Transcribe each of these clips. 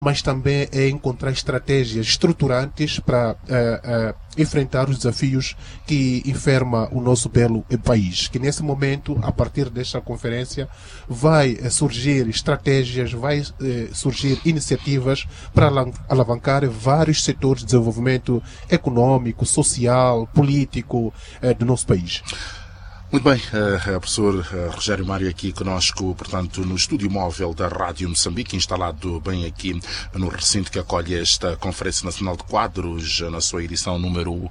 mas também é encontrar estratégias estruturantes para enfrentar os desafios que enferma o nosso belo país. Que nesse momento, a partir desta conferência, vai surgir estratégias, vai surgir iniciativas para alavancar vários setores de desenvolvimento econômico, social, político do nosso país. Muito bem, professor Rogério Mário aqui conosco, portanto, no estúdio móvel da Rádio Moçambique, instalado bem aqui no recinto que acolhe esta Conferência Nacional de Quadros, na sua edição número,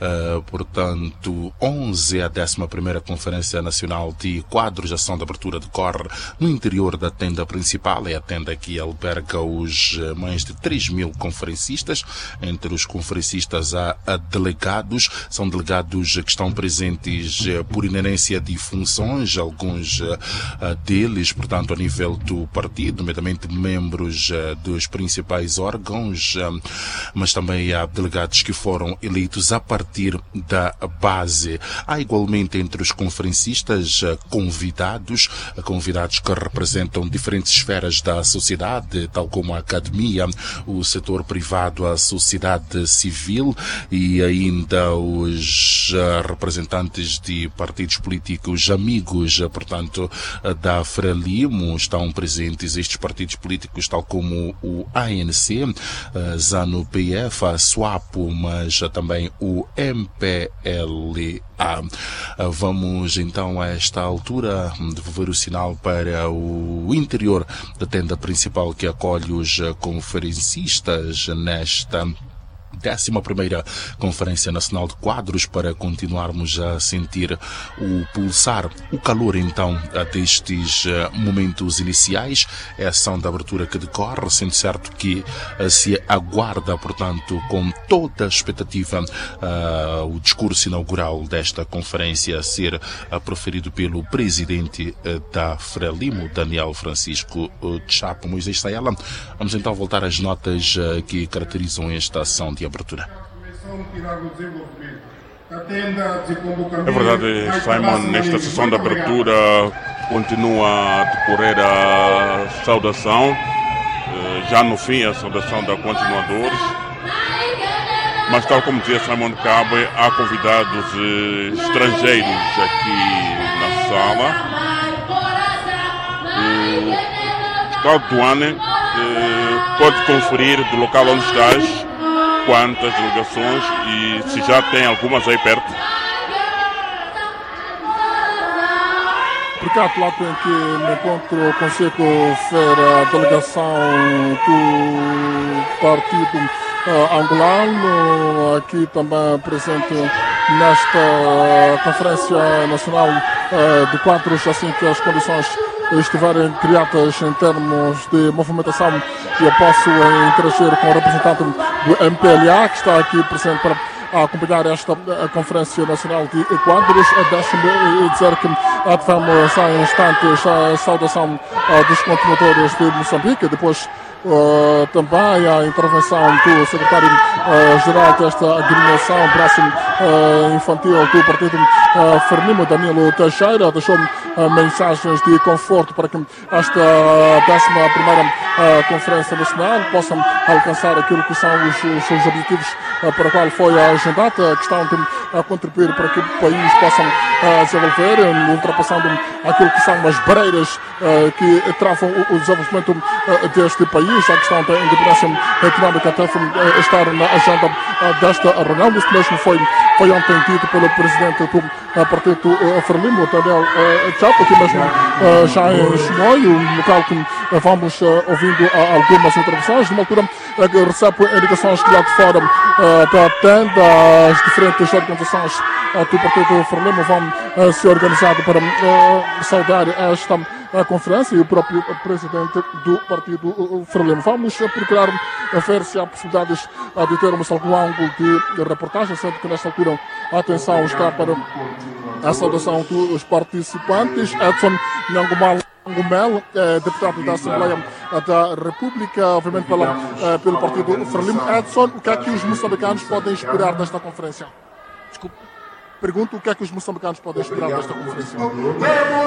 11, a 11ª Conferência Nacional de Quadros. A ação de abertura decorre no interior da tenda principal, é a tenda que alberga os mais de 3.000 conferencistas. Entre os conferencistas há delegados, são delegados que estão presentes por inerência de funções, alguns deles, portanto, a nível do partido, nomeadamente membros dos principais órgãos, mas também há delegados que foram eleitos a partir da base. Há igualmente entre os conferencistas convidados que representam diferentes esferas da sociedade, tal como a academia, o setor privado, a sociedade civil e ainda os representantes de partidos políticos amigos, portanto, da Frelimo. Estão presentes estes partidos políticos, tal como o ANC, ZANU-PF, a SWAPO, mas também o MPLA. Vamos então a esta altura devolver o sinal para o interior da tenda principal que acolhe os conferencistas nesta 11ª Conferência Nacional de Quadros, para continuarmos a sentir o pulsar, o calor então destes momentos iniciais. É a ação de abertura que decorre, sendo certo que se aguarda, portanto, com toda a expectativa, o discurso inaugural desta conferência a ser proferido pelo presidente da Frelimo, Daniel Francisco Chapo. Moisés Sayala, vamos então voltar às notas que caracterizam esta ação de abertura. É verdade, Simon, nesta sessão de abertura continua a decorrer a saudação, já no fim a saudação da continuadores, mas tal como dizia Simon Cabe, há convidados estrangeiros aqui na sala. Cláudio Duane pode conferir do local onde estás quantas delegações e se já tem algumas aí perto. Obrigado, lá em que me encontro, consigo ver a delegação do Partido Angolano, aqui também presente nesta Conferência Nacional de Quadros, assim que as condições estiverem criadas em termos de movimentação, eu posso interagir com o representante do MPLA, que está aqui presente para acompanhar esta Conferência Nacional de Quadros. Deixe-me dizer que tivemos há instantes a saudação dos continuadores de Moçambique, depois também a intervenção do secretário-geral desta agremiação, braço infantil do Partido Frelimo, Danilo Teixeira, deixou mensagens de conforto para que esta 11ª Conferência Nacional possa alcançar aquilo que são os seus objetivos para o qual foi agendada, a questão de contribuir para que o país possa desenvolver, ultrapassando aquilo que são as barreiras que travam o desenvolvimento deste país. A questão da independência económica deve estar na agenda desta reunião. Isso mesmo foi ontem dito pelo presidente do Partido Frelimo, Daniel Chapo, aqui mesmo já em Chimoio, no local que vamos ouvindo algumas intervenções. Numa altura recebo indicações que lá de fora da tenda, as diferentes organizações do Partido Frelimo vão se organizar para saudar esta conferência e o próprio presidente do Partido Frelimo. Vamos procurar ver se há possibilidades de termos algum ângulo de reportagem, sendo que nesta altura a atenção está para a saudação dos participantes. Edson Nhangumel, deputado da Assembleia da República, obviamente pelo Partido Frelimo. Edson, o que é que os moçambicanos podem esperar desta conferência? Desculpe. Pergunto o que é que os moçambicanos podem esperar desta conferência.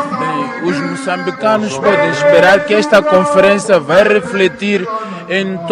Bem, os moçambicanos podem esperar que esta conferência vai refletir em